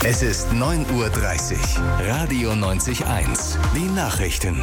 Es ist 9:30 Uhr. Radio 90.1. Die Nachrichten.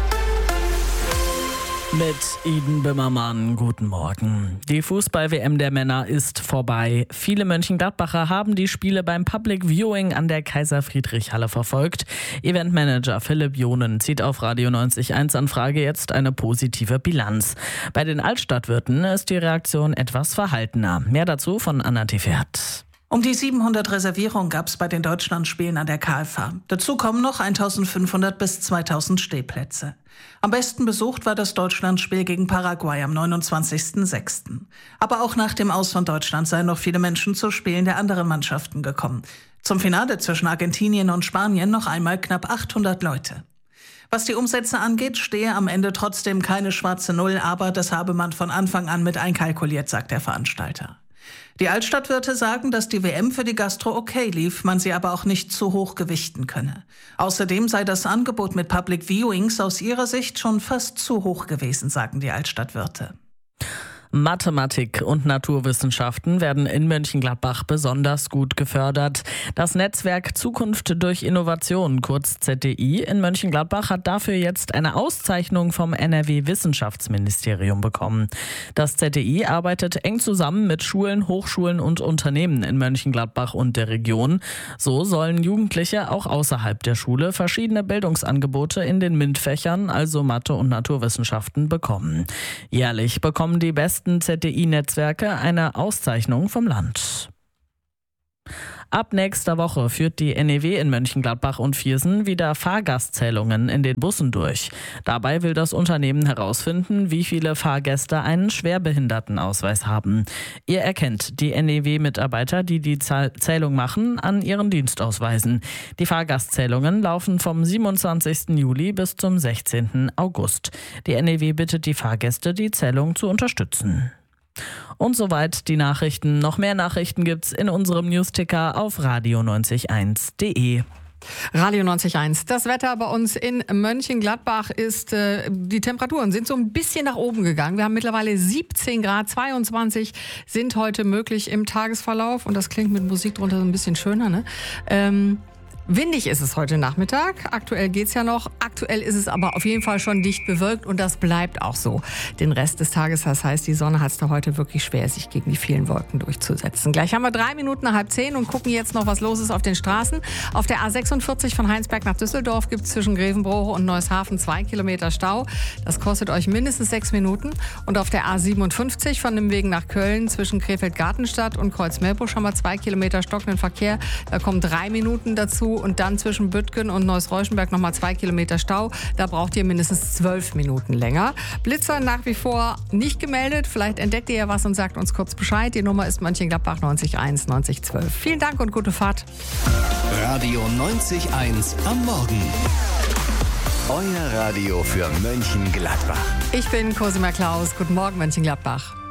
Mit Iden Böhmermann, guten Morgen. Die Fußball-WM der Männer ist vorbei. Viele Mönchengladbacher haben die Spiele beim Public Viewing an der Kaiser-Friedrich-Halle verfolgt. Eventmanager Philipp Jonen zieht auf Radio 90.1 Anfrage jetzt eine positive Bilanz. Bei den Altstadtwirten ist die Reaktion etwas verhaltener. Mehr dazu von Anna Tifert. Um die 700 Reservierungen gab es bei den Deutschlandspielen an der KFA. Dazu kommen noch 1500 bis 2000 Stehplätze. Am besten besucht war das Deutschlandspiel gegen Paraguay am 29.06. Aber auch nach dem Aus von Deutschland seien noch viele Menschen zu Spielen der anderen Mannschaften gekommen. Zum Finale zwischen Argentinien und Spanien noch einmal knapp 800 Leute. Was die Umsätze angeht, stehe am Ende trotzdem keine schwarze Null, aber das habe man von Anfang an mit einkalkuliert, sagt der Veranstalter. Die Altstadtwirte sagen, dass die WM für die Gastro okay lief, man sie aber auch nicht zu hoch gewichten könne. Außerdem sei das Angebot mit Public Viewings aus ihrer Sicht schon fast zu hoch gewesen, sagen die Altstadtwirte. Mathematik und Naturwissenschaften werden in Mönchengladbach besonders gut gefördert. Das Netzwerk Zukunft durch Innovation, kurz ZDI, in Mönchengladbach hat dafür jetzt eine Auszeichnung vom NRW-Wissenschaftsministerium bekommen. Das ZDI arbeitet eng zusammen mit Schulen, Hochschulen und Unternehmen in Mönchengladbach und der Region. So sollen Jugendliche auch außerhalb der Schule verschiedene Bildungsangebote in den MINT-Fächern, also Mathe und Naturwissenschaften, bekommen. Jährlich bekommen die besten ZDI-Netzwerke eine Auszeichnung vom Land. Ab nächster Woche führt die NEW in Mönchengladbach und Viersen wieder Fahrgastzählungen in den Bussen durch. Dabei will das Unternehmen herausfinden, wie viele Fahrgäste einen Schwerbehindertenausweis haben. Ihr erkennt die NEW-Mitarbeiter, die die Zählung machen, an ihren Dienstausweisen. Die Fahrgastzählungen laufen vom 27. Juli bis zum 16. August. Die NEW bittet die Fahrgäste, die Zählung zu unterstützen. Und soweit die Nachrichten. Noch mehr Nachrichten gibt's in unserem Newsticker auf radio901.de. Radio 90.1. Das Wetter bei uns in Mönchengladbach ist, die Temperaturen sind so ein bisschen nach oben gegangen. Wir haben mittlerweile 17 Grad, 22 sind heute möglich im Tagesverlauf. Und das klingt mit Musik drunter so ein bisschen schöner, ne? Windig ist es heute Nachmittag. Aktuell geht's ja noch. Aktuell ist es aber auf jeden Fall schon dicht bewölkt und das bleibt auch so den Rest des Tages. Das heißt, die Sonne hat es da heute wirklich schwer, sich gegen die vielen Wolken durchzusetzen. Gleich haben wir 3 Minuten nach 9:30 und gucken jetzt noch, was los ist auf den Straßen. Auf der A46 von Heinsberg nach Düsseldorf gibt es zwischen Grevenbroich und Neushafen 2 Kilometer Stau. Das kostet euch mindestens 6 Minuten. Und auf der A57 von dem Weg nach Köln zwischen Krefeld-Gartenstadt und Kreuzmeerbusch haben wir 2 Kilometer stockenden Verkehr. Da kommen 3 Minuten dazu. Und dann zwischen Büttgen und Neuss-Reuschenberg nochmal 2 Kilometer Stau. Da braucht ihr mindestens 12 Minuten länger. Blitzer nach wie vor nicht gemeldet. Vielleicht entdeckt ihr ja was und sagt uns kurz Bescheid. Die Nummer ist Mönchengladbach 901 9012. Vielen Dank und gute Fahrt. Radio 90.1 am Morgen. Euer Radio für Mönchengladbach. Ich bin Cosima Klaus. Guten Morgen, Mönchengladbach.